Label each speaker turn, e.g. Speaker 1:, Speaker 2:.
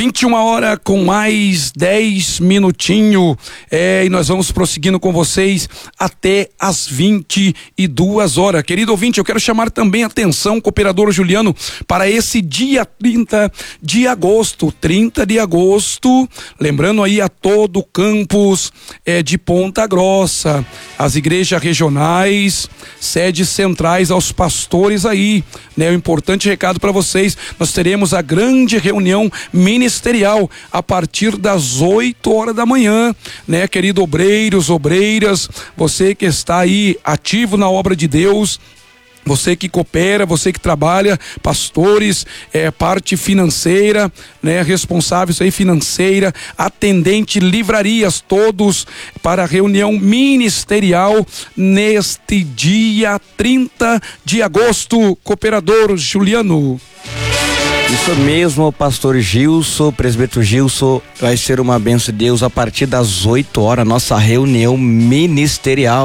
Speaker 1: 21h com mais 10 minutinhos, e nós vamos prosseguindo com vocês até as 22h. Querido ouvinte, eu quero chamar também a atenção, cooperador Juliano, para esse dia 30 de agosto, lembrando aí a todo o campus de Ponta Grossa, as igrejas regionais, sedes centrais, aos pastores aí, né? O importante recado para vocês: nós teremos a grande reunião ministerial a partir das 8h da manhã, né, querido obreiros, obreiras, você que está aí ativo na obra de Deus, você que coopera, você que trabalha, pastores, parte financeira, né, responsáveis aí financeira, atendente, livrarias, todos para a reunião ministerial neste dia 30 de agosto. Cooperador Juliano.
Speaker 2: Isso mesmo, pastor Gilson, presbítero Gilson, vai ser uma bênção de Deus a partir das 8h, nossa reunião ministerial.